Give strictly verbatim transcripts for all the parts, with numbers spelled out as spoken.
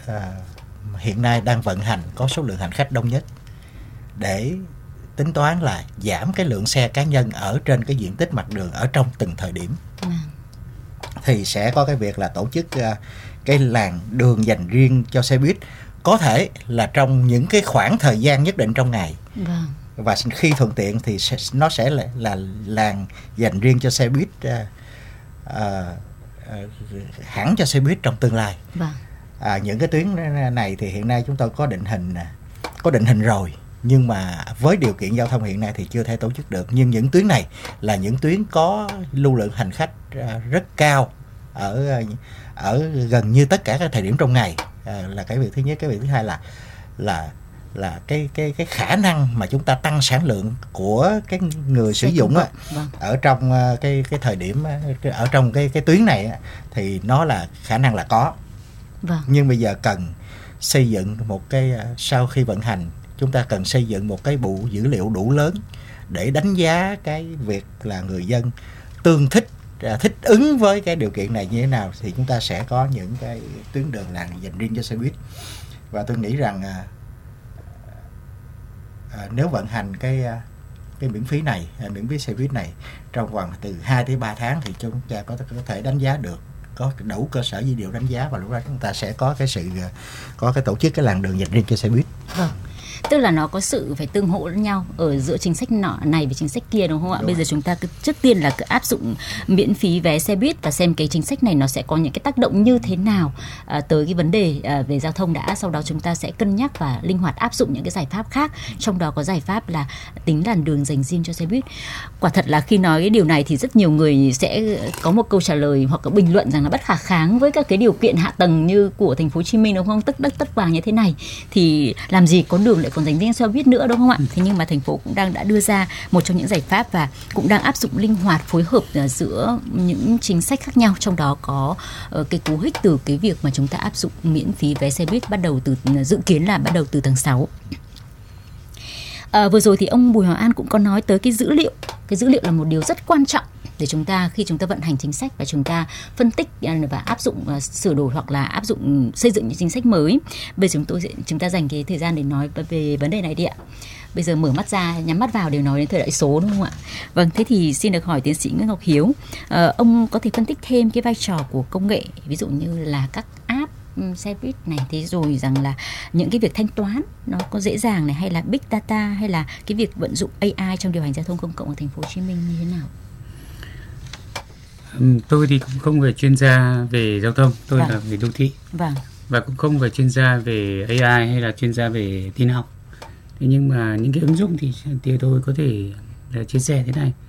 à, hiện nay đang vận hành có số lượng hành khách đông nhất, để tính toán là giảm cái lượng xe cá nhân ở trên cái diện tích mặt đường ở trong từng thời điểm. Ừ. Thì sẽ có cái việc là tổ chức uh, cái làn đường dành riêng cho xe buýt, có thể là trong những cái khoảng thời gian nhất định trong ngày. Vâng. Và khi thuận tiện thì sẽ, nó sẽ là, là làn dành riêng cho xe buýt, uh, uh, uh, hẳn cho xe buýt trong tương lai. Vâng. À, những cái tuyến này thì hiện nay chúng tôi có định hình có định hình rồi, nhưng mà với điều kiện giao thông hiện nay thì chưa thể tổ chức được. Nhưng những tuyến này là những tuyến có lưu lượng hành khách rất cao ở ở gần như tất cả các thời điểm trong ngày, à, là cái việc thứ nhất. Cái việc thứ hai là là là cái cái cái khả năng mà chúng ta tăng sản lượng của cái người sử dụng á, vâng. ở trong cái cái thời điểm ở trong cái cái tuyến này á, thì nó là khả năng là có. Vâng. Nhưng bây giờ cần xây dựng một cái, sau khi vận hành chúng ta cần xây dựng một cái bộ dữ liệu đủ lớn để đánh giá cái việc là người dân tương thích, thích ứng với cái điều kiện này như thế nào, thì chúng ta sẽ có những cái tuyến đường làng dành riêng cho xe buýt. Và tôi nghĩ rằng à, à, nếu vận hành cái cái miễn phí này, miễn phí xe buýt này trong vòng từ hai tới ba tháng thì chúng ta có, có thể đánh giá được, có đủ cơ sở dữ liệu đánh giá, và lúc đó chúng ta sẽ có cái sự có cái tổ chức cái làn đường dành riêng cho xe buýt. Vâng. Tức là nó có sự phải tương hỗ lẫn nhau ở giữa chính sách nọ này với chính sách kia, đúng không ạ? Đúng. Bây giờ chúng ta cứ, trước tiên là cứ áp dụng miễn phí vé xe buýt và xem cái chính sách này nó sẽ có những cái tác động như thế nào à, tới cái vấn đề à, về giao thông đã. Sau đó chúng ta sẽ cân nhắc và linh hoạt áp dụng những cái giải pháp khác, trong đó có giải pháp là tính làn đường dành riêng cho xe buýt. Quả thật là khi nói cái điều này thì rất nhiều người sẽ có một câu trả lời hoặc là bình luận rằng là bất khả kháng với các cái điều kiện hạ tầng như của thành phố Hồ Chí Minh, đúng không? Tất đất tất vàng như thế này thì làm gì có đường lại còn dành riêng xe buýt nữa, đúng không ạ? Thế nhưng mà thành phố cũng đang đã đưa ra một trong những giải pháp và cũng đang áp dụng linh hoạt, phối hợp giữa những chính sách khác nhau, trong đó có uh, cái cú hích từ cái việc mà chúng ta áp dụng miễn phí vé xe buýt bắt đầu từ, dự kiến là bắt đầu từ tháng sáu. À, vừa rồi thì ông Bùi Hoàng An cũng có nói tới cái dữ liệu. Cái dữ liệu là một điều rất quan trọng để chúng ta, khi chúng ta vận hành chính sách và chúng ta phân tích và áp dụng, uh, sửa đổi hoặc là áp dụng xây dựng những chính sách mới. Bây giờ chúng tôi chúng ta dành cái thời gian để nói về vấn đề này đi ạ. Bây giờ mở mắt ra, nhắm mắt vào đều nói đến thời đại số, đúng không ạ? Vâng, thế thì xin được hỏi tiến sĩ Nguyễn Ngọc Hiếu, uh, ông có thể phân tích thêm cái vai trò của công nghệ, ví dụ như là các app xe buýt này, thế rồi rằng là những cái việc thanh toán nó có dễ dàng này, hay là big data, hay là cái việc vận dụng a i trong điều hành giao thông công cộng ở thành phố Hồ Chí Minh như thế nào? Tôi thì cũng không phải chuyên gia về giao thông, tôi vâng. là về đô thị. Vâng. Và cũng không phải chuyên gia về a i hay là chuyên gia về tin học. Thế nhưng mà những cái ứng dụng thì, thì tôi có thể là chia sẻ thế này.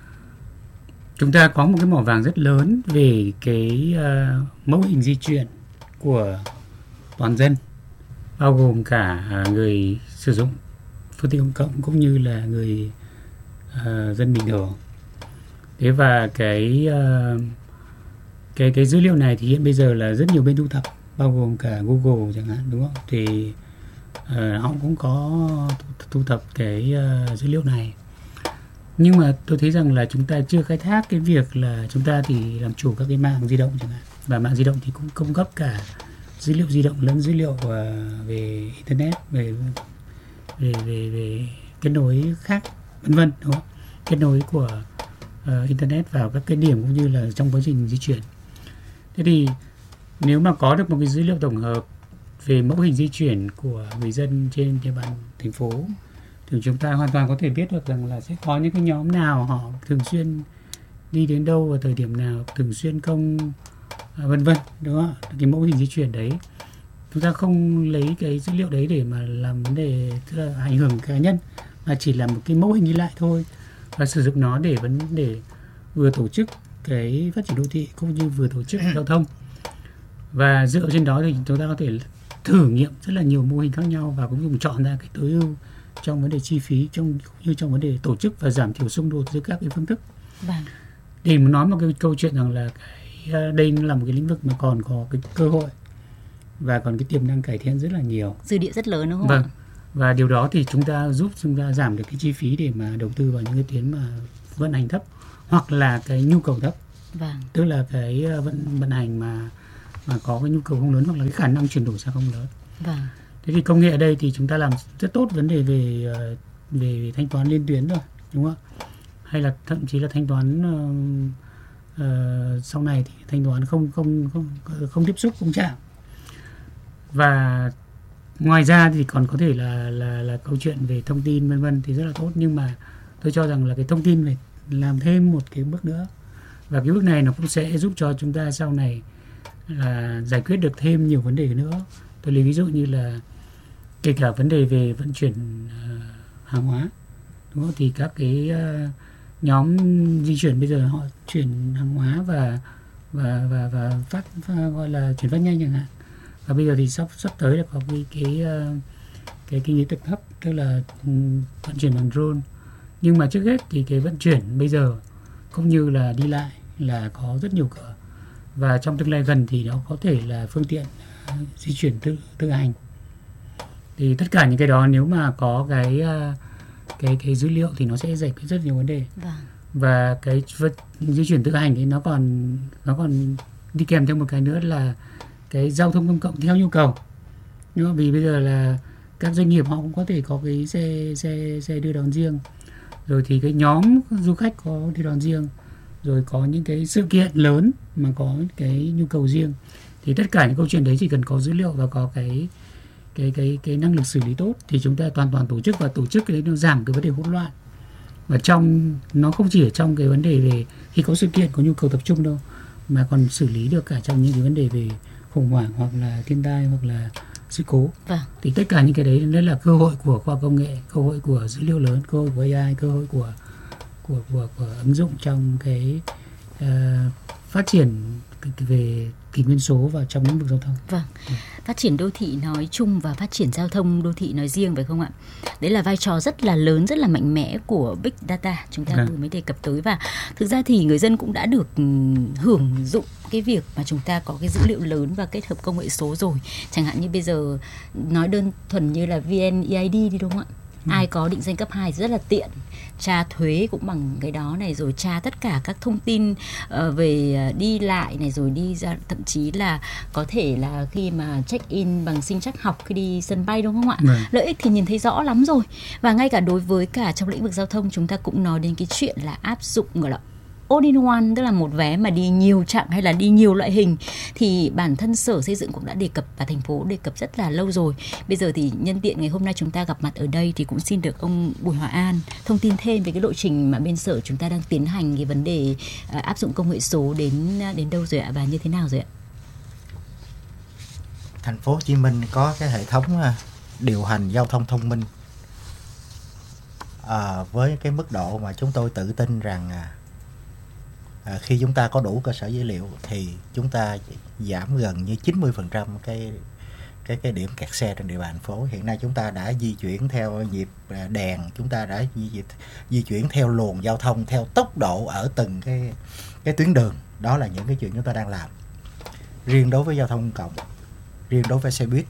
Chúng ta có một cái mỏ vàng rất lớn về cái uh, mẫu hình di chuyển của toàn dân, bao gồm cả người sử dụng phương tiện công cộng cũng như là người uh, dân bình thường. Thế và cái uh, cái cái dữ liệu này thì hiện bây giờ là rất nhiều bên thu thập, bao gồm cả Google chẳng hạn, đúng không? Thì uh, họ cũng có thu thập cái uh, dữ liệu này. Nhưng mà tôi thấy rằng là chúng ta chưa khai thác cái việc là chúng ta thì làm chủ các cái mạng di động chẳng hạn, và mạng di động thì cũng cung cấp cả dữ liệu di động lẫn dữ liệu uh, về internet, về về về về kết nối khác, vân vân, đúng không? Kết nối của uh, internet vào các cái điểm cũng như là trong quá trình di chuyển. Thế thì nếu mà có được một cái dữ liệu tổng hợp về mẫu hình di chuyển của người dân trên địa bàn thành phố thì chúng ta hoàn toàn có thể biết được rằng là sẽ có những cái nhóm nào họ thường xuyên đi đến đâu vào thời điểm nào, thường xuyên không, à, vân vân, đúng không? Cái mẫu hình di chuyển đấy chúng ta không lấy cái dữ liệu đấy để mà làm vấn đề, tức là ảnh hưởng cá nhân, mà chỉ là một cái mẫu hình đi lại thôi, và sử dụng nó để vấn đề vừa tổ chức cái phát triển đô thị cũng như vừa tổ chức giao thông. Và dựa trên đó thì chúng ta có thể thử nghiệm rất là nhiều mô hình khác nhau và cũng dùng chọn ra cái tối ưu trong vấn đề chi phí, trong cũng như trong vấn đề tổ chức và giảm thiểu xung đột giữa các cái phương thức. Vâng. Để mà nói một cái câu chuyện rằng là cái, đây là một cái lĩnh vực mà còn có cái cơ hội và còn cái tiềm năng cải thiện rất là nhiều, dư địa rất lớn, đúng không? Vâng. Và điều đó thì chúng ta giúp chúng ta giảm được cái chi phí để mà đầu tư vào những cái tuyến mà vận hành thấp hoặc là cái nhu cầu thấp. Vâng. Tức là cái vận vận hành mà mà có cái nhu cầu không lớn hoặc là cái khả năng chuyển đổi sang không lớn. Vâng. Thế thì công nghệ ở đây thì chúng ta làm rất tốt vấn đề về về thanh toán liên tuyến rồi, đúng không ạ? Hay là thậm chí là thanh toán uh, uh, sau này thì thanh toán không không không không tiếp xúc, không chạm. Và ngoài ra thì còn có thể là là là câu chuyện về thông tin vân vân thì rất là tốt, nhưng mà tôi cho rằng là cái thông tin phải làm thêm một cái bước nữa, và cái bước này nó cũng sẽ giúp cho chúng ta sau này là giải quyết được thêm nhiều vấn đề nữa. Tôi lấy ví dụ như là kể cả vấn đề về vận chuyển uh, hàng hóa, đúng không? Thì các cái uh, nhóm di chuyển bây giờ họ chuyển hàng hóa và và và và phát, phát gọi là chuyển phát nhanh chẳng hạn. Và bây giờ thì sắp sắp tới là có cái cái cái kinh tế tầng thấp, tức là vận chuyển bằng drone. Nhưng mà trước hết thì cái vận chuyển bây giờ cũng như là đi lại là có rất nhiều cửa, và trong tương lai gần thì nó có thể là phương tiện uh, di chuyển tự tự hành. Thì tất cả những cái đó nếu mà có cái uh, cái cái dữ liệu thì nó sẽ giải quyết rất nhiều vấn đề. Vâng. Và cái vật di chuyển tự hành thì nó còn nó còn đi kèm theo một cái nữa là cái giao thông công cộng theo nhu cầu. Nhưng mà vì bây giờ là các doanh nghiệp họ cũng có thể có cái xe xe xe đưa đón riêng, rồi thì cái nhóm du khách có đưa đón riêng, rồi có những cái sự kiện lớn mà có cái nhu cầu riêng. Thì tất cả những câu chuyện đấy chỉ cần có dữ liệu và có cái cái cái cái năng lực xử lý tốt thì chúng ta toàn toàn tổ chức, và tổ chức cái đấy nó giảm cái vấn đề hỗn loạn. Và trong nó không chỉ ở trong cái vấn đề về khi có sự kiện có nhu cầu tập trung đâu, mà còn xử lý được cả trong những cái vấn đề về khủng hoảng hoặc là thiên tai hoặc là sự cố. Vâng. Thì tất cả những cái đấy đấy là cơ hội của khoa công nghệ, cơ hội của dữ liệu lớn, cơ hội của a i, cơ hội của của của, của ứng dụng trong cái uh, phát triển về kỷ nguyên số và trong lĩnh vực giao thông. Vâng. Ừ. Phát triển đô thị nói chung và phát triển giao thông đô thị nói riêng, phải không ạ? Đấy là vai trò rất là lớn, rất là mạnh mẽ của Big Data chúng ta vừa mới đề cập tới. Và thực ra thì người dân cũng đã được hưởng dụng cái việc mà chúng ta có cái dữ liệu lớn và kết hợp công nghệ số rồi. Chẳng hạn như bây giờ nói đơn thuần như là vê en e i đê đi, đúng không ạ? Ừ. Ai có định danh cấp hai rất là tiện, tra thuế cũng bằng cái đó này, rồi tra tất cả các thông tin uh, về đi lại này, rồi đi ra thậm chí là có thể là khi mà check in bằng sinh trắc học khi đi sân bay, đúng không ạ? Ừ. Lợi ích thì nhìn thấy rõ lắm rồi. Và ngay cả đối với cả trong lĩnh vực giao thông chúng ta cũng nói đến cái chuyện là áp dụng gọi là all in one, tức là một vé mà đi nhiều chặng hay là đi nhiều loại hình, thì bản thân Sở Xây dựng cũng đã đề cập và thành phố đề cập rất là lâu rồi. Bây giờ thì nhân tiện ngày hôm nay chúng ta gặp mặt ở đây thì cũng xin được ông Bùi Hòa An thông tin thêm về cái lộ trình mà bên Sở chúng ta đang tiến hành cái vấn đề uh, áp dụng công nghệ số đến đến đâu rồi ạ, và như thế nào rồi ạ? Thành phố Hồ Chí Minh có cái hệ thống điều hành giao thông thông minh à, với cái mức độ mà chúng tôi tự tin rằng À, khi chúng ta có đủ cơ sở dữ liệu thì chúng ta giảm gần như chín mươi phần trăm cái cái cái điểm kẹt xe trên địa bàn thành phố. Hiện nay chúng ta đã di chuyển theo nhịp đèn, chúng ta đã di, di chuyển theo luồng giao thông, theo tốc độ ở từng cái cái tuyến đường. Đó là những cái chuyện chúng ta đang làm. Riêng đối với giao thông công cộng, riêng đối với xe buýt,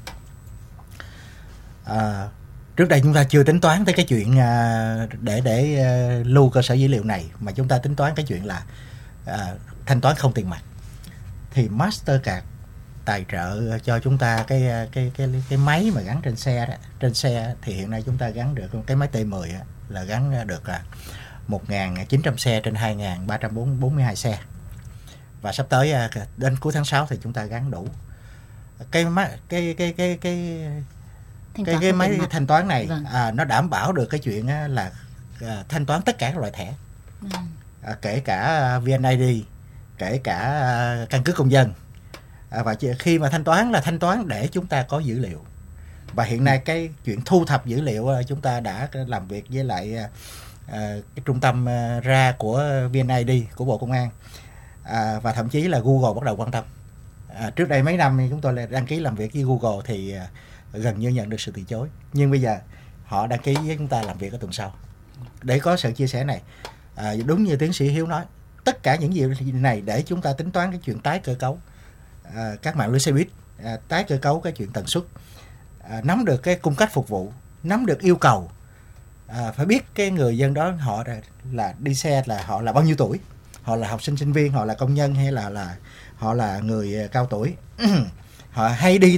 à, trước đây chúng ta chưa tính toán tới cái chuyện à, để để à, lưu cơ sở dữ liệu này, mà chúng ta tính toán cái chuyện là À, thanh toán không tiền mặt. Thì Mastercard tài trợ cho chúng ta cái cái cái cái máy mà gắn trên xe đó. Trên xe thì hiện nay chúng ta gắn được cái máy T mười á, là gắn được là một nghìn chín trăm xe trên hai nghìn ba trăm bốn mươi hai xe. Và sắp tới đến cuối tháng sáu thì chúng ta gắn đủ cái máy cái cái cái cái thanh cái cái máy thanh toán này. Vâng. À, nó đảm bảo được cái chuyện là à, thanh toán tất cả các loại thẻ. Vâng. À, kể cả vê en i đê, kể cả à, căn cước công dân. À, và khi mà thanh toán là thanh toán để chúng ta có dữ liệu. Và hiện nay cái chuyện thu thập dữ liệu chúng ta đã làm việc với lại à, cái trung tâm à, ra của vê en i đê của Bộ Công an. À, và thậm chí là Google bắt đầu quan tâm. À, trước đây mấy năm thì chúng tôi đăng ký làm việc với Google thì à, gần như nhận được sự từ chối. Nhưng bây giờ họ đăng ký với chúng ta làm việc ở tuần sau. Để có sự chia sẻ này. À, đúng như tiến sĩ Hiếu nói, tất cả những gì này để chúng ta tính toán cái chuyện tái cơ cấu à, các mạng lưới xe buýt, à, tái cơ cấu cái chuyện tần suất, à, nắm được cái cung cách phục vụ, nắm được yêu cầu, à, phải biết cái người dân đó họ là, là đi xe là họ là bao nhiêu tuổi, họ là học sinh sinh viên, họ là công nhân hay là là họ là người cao tuổi, họ hay đi